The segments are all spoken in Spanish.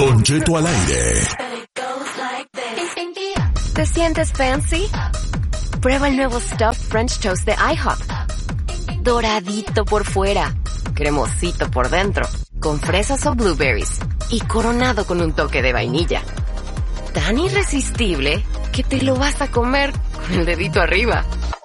Don Cheto al aire. ¿Te sientes fancy? Prueba el nuevo Stuffed French Toast de IHOP. Doradito por fuera, cremosito por dentro, con fresas o blueberries y coronado con un toque de vainilla. Tan irresistible que te lo vas a comer con el dedito arriba.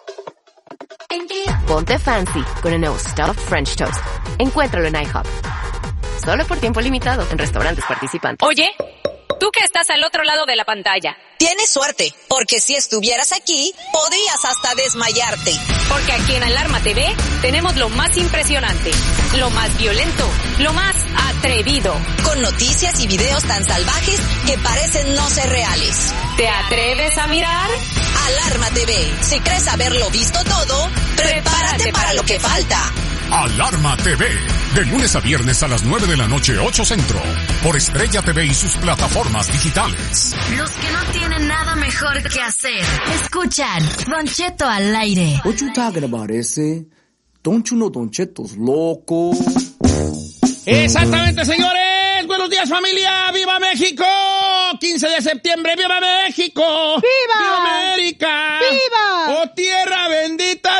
Ponte fancy con el nuevo Stuffed French Toast. Encuéntralo en IHOP. Solo por tiempo limitado en restaurantes participantes. Oye, tú que estás al otro lado de la pantalla. Tienes suerte, porque si estuvieras aquí, podrías hasta desmayarte. Porque aquí en Alarma TV tenemos lo más impresionante, lo más violento, lo más atrevido. Con noticias y videos tan salvajes que parecen no ser reales. ¿Te atreves a mirar? Alarma TV. Si crees haberlo visto todo, prepárate para lo que falta. Alarma TV, de lunes a viernes a las 9 de la noche, 8 Centro, por Estrella TV y sus plataformas digitales. Los que no tienen nada mejor que hacer, escuchan Don Cheto al aire. What you talking about, ese? Don't you know Don Cheto's loco? Exactamente, señores. Buenos días, familia. ¡Viva México! 15 de septiembre. ¡Viva México! ¡Viva! ¡Viva América! ¡Viva! ¡Oh, tierra bendita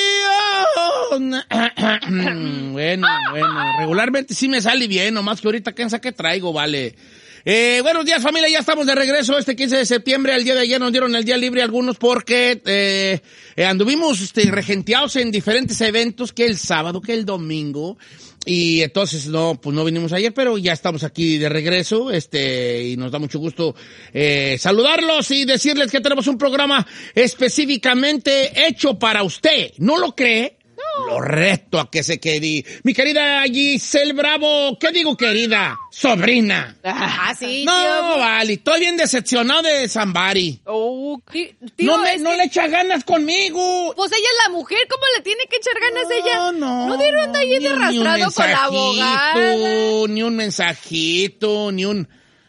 de Dios! Bueno. Regularmente sí me sale bien, nomás que ahorita ¿quién sabe qué traigo, vale? Buenos días, familia. Ya estamos de regreso este 15 de septiembre. El día de ayer nos dieron el día libre algunos porque anduvimos regenteados en diferentes eventos, que el sábado, que el domingo. Y entonces no vinimos ayer, pero ya estamos aquí de regreso, y nos da mucho gusto saludarlos y decirles que tenemos un programa específicamente hecho para usted. ¿No lo cree? No. Lo reto a que se quede. Mi querida Giselle Bravo, ¿qué digo querida? Sobrina. Ah, sí. No, tío. vale, estoy bien decepcionado de Zambari. Oh, tío, No le echa ganas conmigo. Pues ella es la mujer, ¿cómo le tiene que echar ganas ella? No dieron de ahí de arrastrado con la abogada. Ni un mensajito, ni un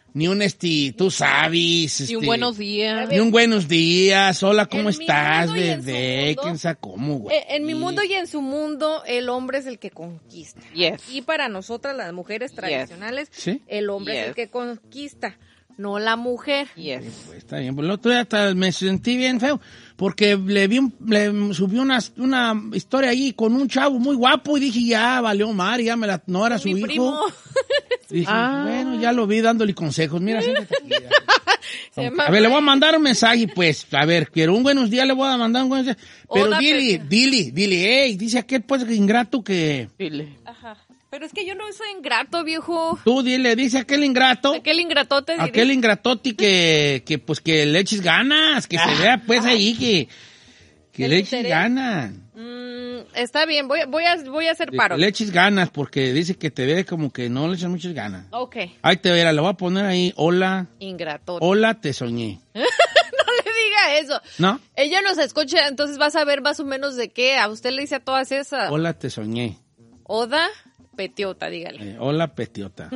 tú sabes. Y un buenos días. Ni un buenos días. Hola, ¿cómo estás, mundo y en su bebé? mundo. ¿Quién sabe cómo, güey? En mi mundo y en su mundo, el hombre es el que conquista. Yes. Y para nosotras, las mujeres tradicionales, ¿Sí? el hombre es el que conquista, no la mujer. Yes. Pues está bien. Pues el otro día hasta me sentí bien feo porque le subió una historia ahí con un chavo muy guapo y dije, ya valió mar, ya no era su Mi hijo. primo. Dije, bueno, ya lo vi dándole consejos. Mira, siéntate aquí. llama- A ver, le voy a mandar un mensaje, pues. A ver, quiero un buenos días, le voy a mandar un buenos días. Pero Hola, dile, dice aquel, pues, ingrato que... Dile. Ajá. Pero es que yo no soy ingrato, viejo. Tú dile, dice aquel ingrato... Aquel ingratote diré. Aquel ingratoti que pues, que le eches ganas, que se vea, pues, ahí, que le eches interés. ganas. Está bien, voy a hacer paro. Le eches ganas, porque dice que te ve como que no le echas muchas ganas. Ok. Ahí te verá, le voy a poner ahí, hola, Ingratote. te soñé. No le diga eso. ¿No? Ella nos escucha, entonces vas a ver más o menos de qué. A usted le dice a todas esas. Hola, te soñé. Oda Petiota, dígale. Hola, Petiota.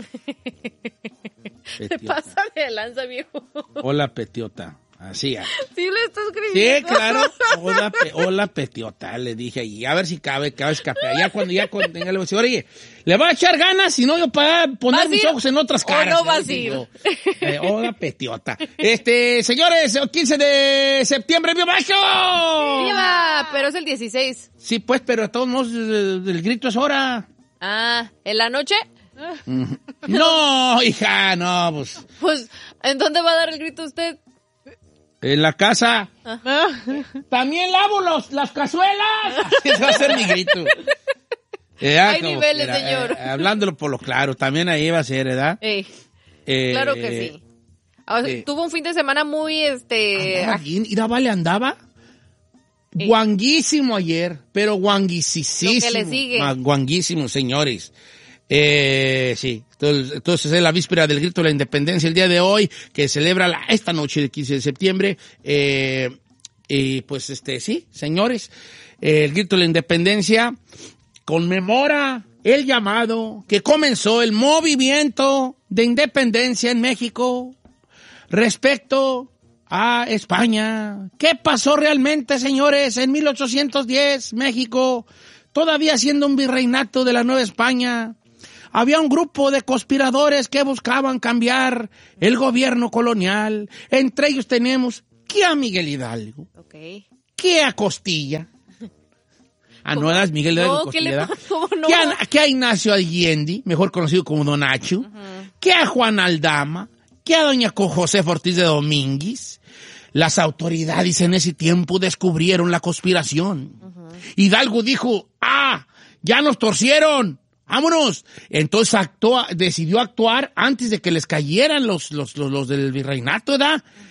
Se pasa de lanza, viejo. Hola, Petiota. Así. Sí le está escribiendo. Sí, claro. Hola, Petiota, le dije ahí. A ver si cabe escape. Ya cuando tenga, le voy a decir, oye, le voy a echar ganas, si no yo para poner mis ojos en otras caras. ¿O no vas a ir? Hola, Petiota. Señores, el 15 de septiembre, ¡viva México! ¡Viva! Pero es el 16. Sí, pues, pero de todos modos, el grito es hora. Ah, ¿en la noche? No, hija, no, pues. Pues, ¿en dónde va a dar el grito usted? En la casa. También lavo las cazuelas. Ese va a ser mi grito. Hay niveles, señor. Hablándolo por lo claro, también ahí va a ser, ¿verdad? Claro que sí. Tuvo un fin de semana muy, andaba guanguísimo ayer, pero guanguisísimo. Lo que le sigue. Guanguísimo, señores. Sí. Entonces es la víspera del grito de la independencia el día de hoy, que celebra esta noche del 15 de septiembre. Y pues sí, señores, el grito de la independencia conmemora el llamado que comenzó el movimiento de independencia en México respecto a España. ¿Qué pasó realmente, señores? En 1810, México, todavía siendo un virreinato de la Nueva España, había un grupo de conspiradores que buscaban cambiar el gobierno colonial. Entre ellos tenemos que a Miguel Hidalgo, que a Costilla. No eras Miguel Hidalgo Costilla. Que a Ignacio Allende, mejor conocido como Don Nacho, que a Juan Aldama, que a doña Josefa Ortiz de Domínguez. Las autoridades en ese tiempo descubrieron la conspiración. Hidalgo dijo, ya nos torcieron, vámonos. Entonces decidió actuar antes de que les cayeran los del virreinato, ¿verdad?